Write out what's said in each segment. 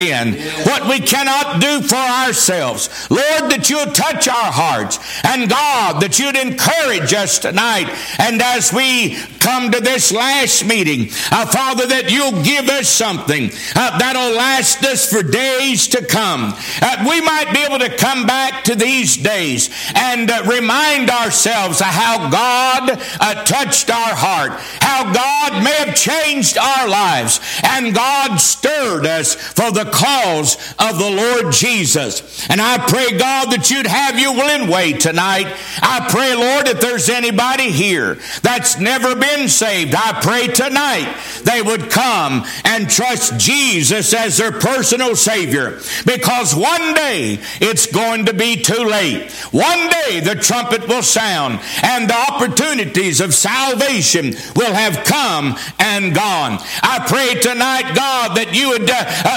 in what we cannot do for ourselves. Lord, that you'll touch our hearts. And God, that you'd encourage us tonight. And as we come to this last meeting, Father, that you'll give us something that'll last us for days to come. We might be able to come back to these days and remind ourselves of how God touched our heart, how God may have changed our lives, and God stirred us for the cause of the Lord Jesus. And I pray, God, that you'd have your willing way tonight. I pray, Lord, if there's anybody here that's never been saved, I pray tonight they would come and trust Jesus as their personal Savior, because one day it's going to be too late. One day the trumpet will sound and the opportunities of salvation will have come and gone. I pray tonight, God, that you would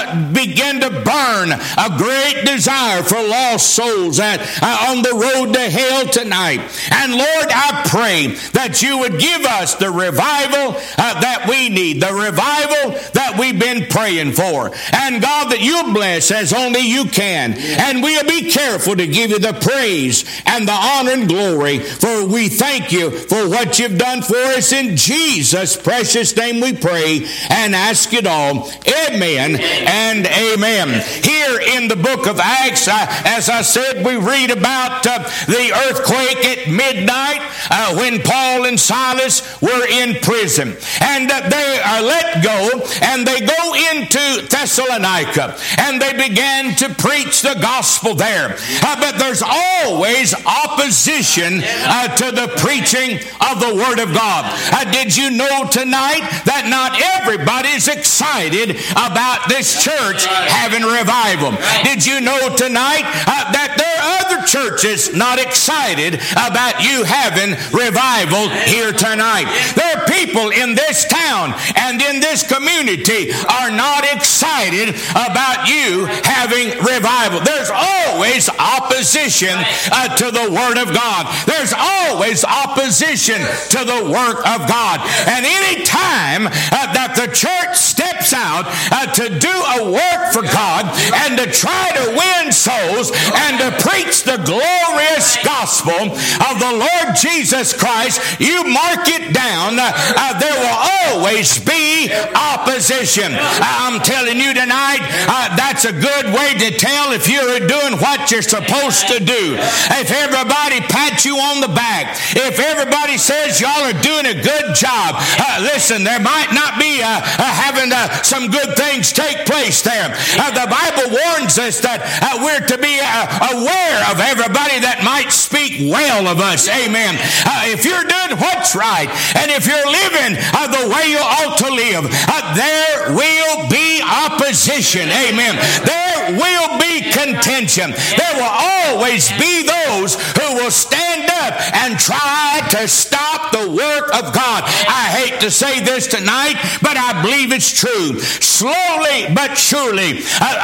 begin to burn a great desire for lost souls on the road to hell tonight. And Lord, I pray that you would give us the revival that we need, the revival that we've been praying for. And God, that you bless as only you can. And we'll be careful to give you the praise and the honor and glory, for we thank you for what you've done for us. In Jesus' precious name we pray and ask it all. Amen and amen. Here in the book of Acts, as I said, we read about the earthquake at midnight when Paul and Silas were in prison. And they are let go, and they go into Thessalonica, and they began to preach the gospel there. But there's always opposition to the preaching of the Word of God. Did you know tonight that not everybody's excited about this church having revival? Did you know tonight that there are other churches not excited about you having revival here tonight? There are people in this town and in this community are not excited about you having revival. There's always opposition to the Word of God. There's always opposition to the work of God. And any time that the church steps out to do a work for God and to try to win souls and to preach the glorious gospel of the Lord Jesus Christ, you mark it down, there will always be opposition. I'm telling you tonight, that's a good way to tell if you're doing what you're supposed to do. If everybody pats you on the back, if everybody says y'all are doing a good job, listen, there might not be having some good things take place there. The Bible warns us that we're to be aware of everybody that might speak well of us. Amen. If you're doing what's right, and if you're living the way you ought to live, there will be opposition. Amen. There will be contention. There will always be those who will stand up and try to stop the work of God. I hate to say this tonight, but I believe it's true. Slowly but surely,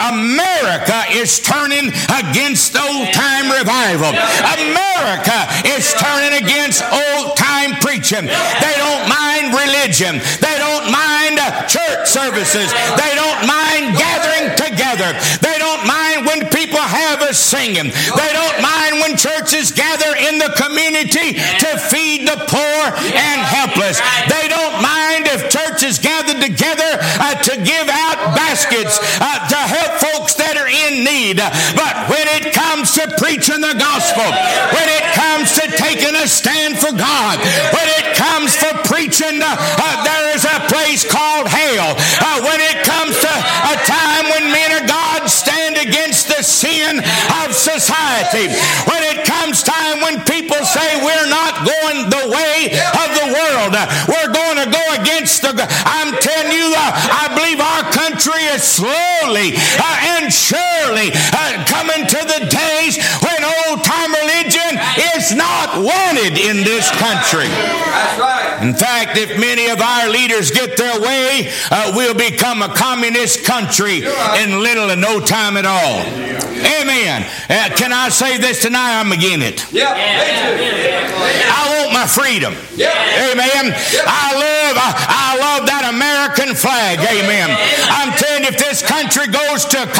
America is turning against old-time revival. America is turning against old-time preaching. They don't mind religion. They don't mind church services. They don't mind gathering together. They don't mind when people have us singing. They don't mind when churches gather in the community to feed the poor and helpless. They don't mind if churches gather together to give out baskets to help folks that are in need. But when it comes to preaching the gospel, when it comes to taking a stand for God, when it comes for preaching, there is a place called hell. When it comes to a time when men of God stand against the sin of society, when it comes time when people say we're not going the way of the world, we're going to go against I'm telling you, I believe our country is slowly and surely coming to the days when old-time religion is not wanted in this country. That's right. In fact, if many of our leaders get their way, we'll become a communist country in little and no time at all. Amen. Can I say this tonight? I'm again it. I want my freedom. Amen. I love that American flag. Amen. I'm telling you, if this country goes to